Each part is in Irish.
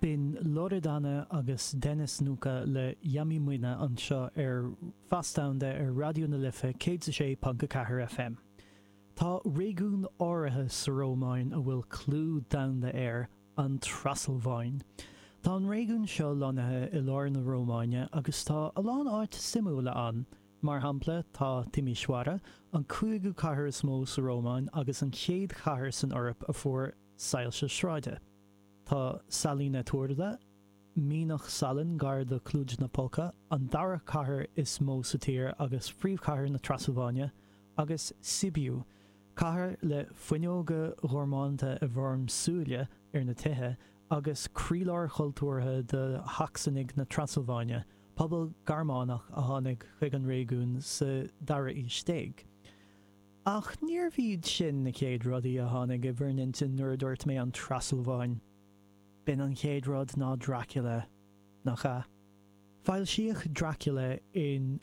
Bín Loredana agus Dennis Nuka le Yami Muine anseo fastánda Radio na Lifa 106.4 FM. Tá réigún áirithe sa Rómáin a bhfuil clú domhanda an Trassalmháin. Tá an réigún seo lonathe I lár na Rómáine agus tá a lán áit simúla an. Mar hampla tá Timisoara an 5 chathair is mó sa Rómáin agus an 100 chathair san Eorp a fuair sailse shráide. Tá Salína Tuairde, Mínach Salin gar de Clúid na Polca, an dara chathair is mó sa tír agus phríomhchathair na Trassalmháine, agus Sibiú, chathair le fuinneoga ghormánta a bharm súile na tithe, agus críleár chultúrtha de Haxanig na Trassalmháine, pobl Garmánach a tháinig chuig an réigún sa dara ístéig. Ach níor bhíd sin na chéad rudaí a tháinig I bhfoirninte nuair a dúirt mé an Trassalmháin. Bin an chéad rud ná Dracula nach cha. Fáil siach Dracula in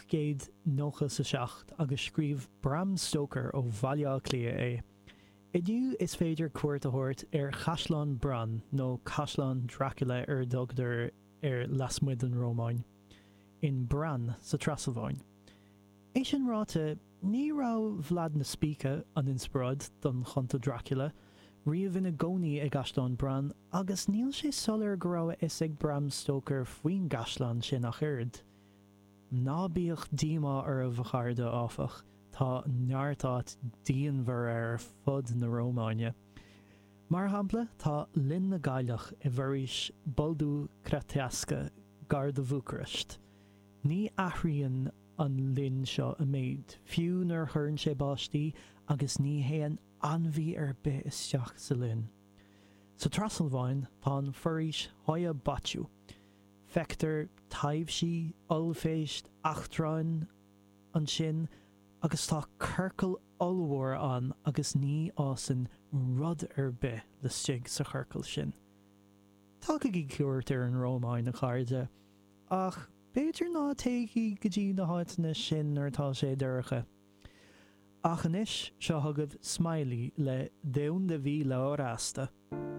897 agus scríb Bram Stoker ó Bhaile Clia Idú is féidir cuairt a thuirt Chaslan Bran nó Chaslan Dracula dugtar lasmuid an Rómáin. In Bran sa Trassalmháin. É sin ráta ní rá Vlad na Spíocha an inspirad don chunta Dracula, riamh ina gcónaí ag Gaslan Bran agus níl sé solar go raibh is ag Bram Stoker faoin Gaslan sin nach ard. Ná bíoch díma a bhcharda áfach tá neartát díonmhar fud na Rómáine. Mar hampla tá linn na Gailach I bhforis Boldú Crataeasca gar de Bhucarest. Ní aithríonn an linn seo a méid, fiú nar chuireann sé báistí agus ní héan anmhí bith isteach sa linn. Sa Trassalmháin tá an forais Hoya Batú, feictar taobhsí, olféist, achtrain an sin, agus tá circle olmhór an agus ní ásan rud bith le stig sa chircail sin. Tá go cuairt an Rómáin na chairde, ach béidir ná téigí go dtí na háiteanna sin ar tá sé dúircha. Ach anis seo thugad Smiley le 12,000 árasta.